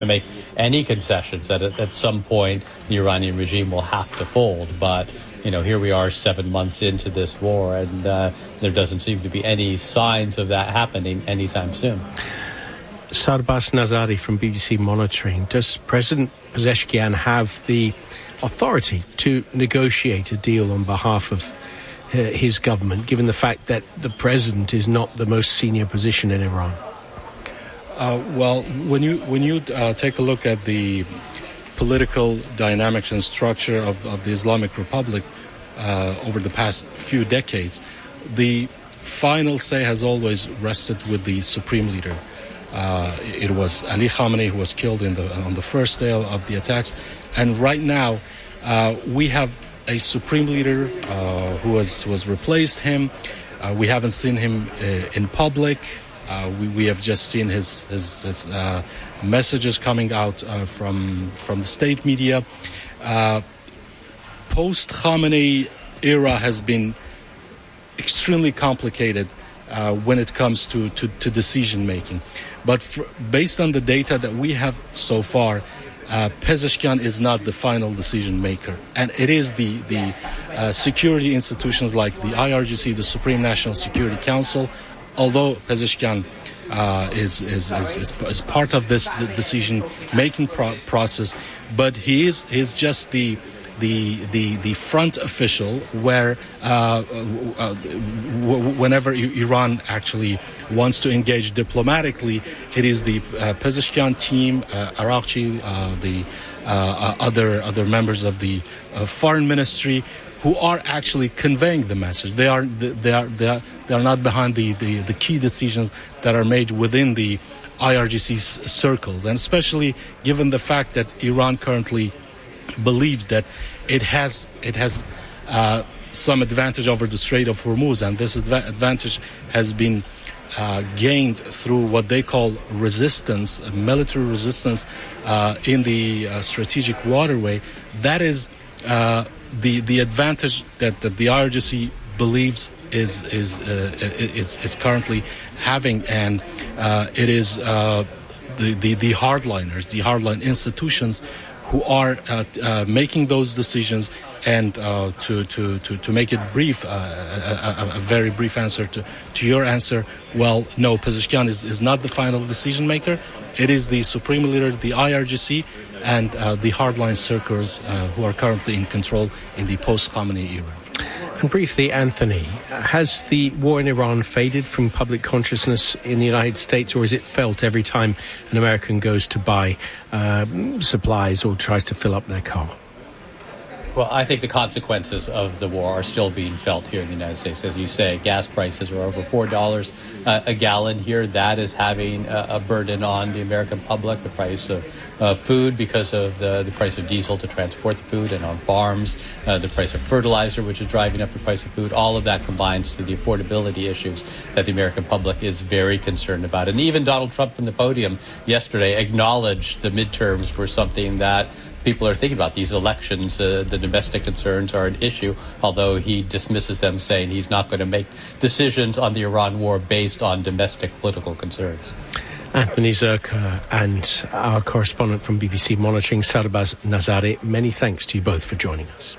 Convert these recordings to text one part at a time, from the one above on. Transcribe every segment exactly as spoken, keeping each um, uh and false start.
to make any concessions that at, at some point the Iranian regime will have to fold. But, you know, here we are seven months into this war, and uh, there doesn't seem to be any signs of that happening anytime soon. Sarbaz Nazari from B B C Monitoring. Does President Pezeshkian have the authority to negotiate a deal on behalf of uh, his government, given the fact that the president is not the most senior position in Iran? Uh, well, when you when you uh, take a look at the political dynamics and structure of, of the Islamic Republic uh, over the past few decades, the final say has always rested with the supreme leader. Uh, it was Ali Khamenei who was killed in the on the first day of the attacks, and right now uh, we have a supreme leader uh, who has was replaced him. Uh, we haven't seen him uh, in public. Uh, we, we have just seen his, his, his uh, messages coming out uh, from from the state media. Uh, Post-Khamenei era has been extremely complicated uh, when it comes to, to, to decision making. But for, based on the data that we have so far, uh, Pezeshkian is not the final decision maker, and it is the the uh, security institutions like the I R G C, the Supreme National Security Council. Although Pezeshkian uh, is, is, is, is is part of this decision-making pro- process, but he is is just the the the the front official. Where uh, uh, w- whenever Iran actually wants to engage diplomatically, it is the uh, Pezeshkian team, uh, Araghchi, uh, the uh, other other members of the uh, foreign ministry, who are actually conveying the message. They are they are they are they are not behind the, the, the key decisions that are made within the I R G C's circles, and especially given the fact that Iran currently believes that it has it has uh, some advantage over the Strait of Hormuz, and this adva- advantage has been uh, gained through what they call resistance, military resistance uh, in the uh, strategic waterway. That is Uh, the the advantage that, that the I R G C believes is is uh, is, is currently having, and uh, it is uh, the, the the hardliners, the hardline institutions, who are uh, uh, making those decisions. And uh, to, to, to, to make it brief, uh, a, a, a very brief answer to, to your answer, well, no, Pezeshkian is, is not the final decision maker. It is the supreme leader, the I R G C, and uh, the hardline circles uh, who are currently in control in the post-Khamenei era. And briefly, Anthony, has the war in Iran faded from public consciousness in the United States, or is it felt every time an American goes to buy uh, supplies or tries to fill up their car? Well, I think the consequences of the war are still being felt here in the United States. As you say, gas prices are over four dollars uh, a gallon here. That is having a, a burden on the American public. The price of uh, food because of the, the price of diesel to transport the food, and on farms, uh, the price of fertilizer, which is driving up the price of food. All of that combines to the affordability issues that the American public is very concerned about. And even Donald Trump from the podium yesterday acknowledged the midterms were something that people are thinking about. These elections, uh, the domestic concerns are an issue, although he dismisses them, saying he's not going to make decisions on the Iran war based on domestic political concerns. Anthony Zerka and our correspondent from B B C Monitoring, Sarbaz Nazari, many thanks to you both for joining us.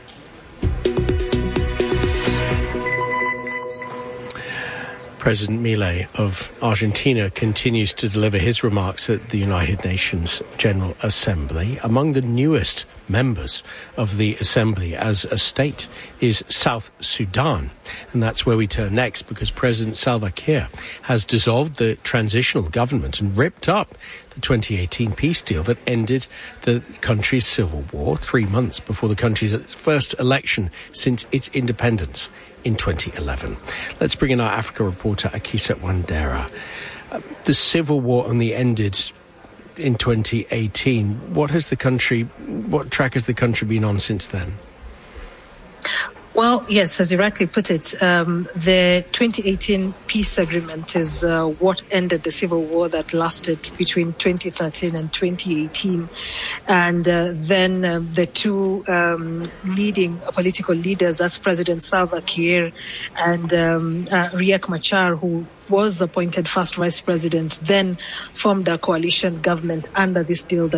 President Milei of Argentina continues to deliver his remarks at the United Nations General Assembly. Among the newest members of the Assembly as a state is South Sudan. And that's where we turn next, because President Salva Kiir has dissolved the transitional government and ripped up the twenty eighteen peace deal that ended the country's civil war three months before the country's first election since its independence in twenty eleven. Let's bring in our Africa reporter, Akisa Wandera. Uh, the civil war only ended in twenty eighteen. What has the country, what track has the country been on since then? Well, yes, as you rightly put it, um, the twenty eighteen peace agreement is uh, what ended the civil war that lasted between twenty thirteen and twenty eighteen. And uh, then uh, the two um, leading political leaders, that's President Salva Kiir and um, uh, Riek Machar, who was appointed first vice president, then formed a coalition government under this deal that